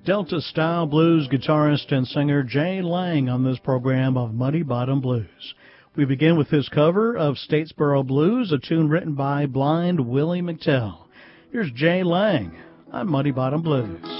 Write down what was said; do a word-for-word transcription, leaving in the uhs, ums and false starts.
Delta Style Blues guitarist and singer Jay Lang on this program of Muddy Bottom Blues. We begin with his cover of Statesboro Blues, a tune written by Blind Willie McTell. Here's Jay Lang on Muddy Bottom Blues.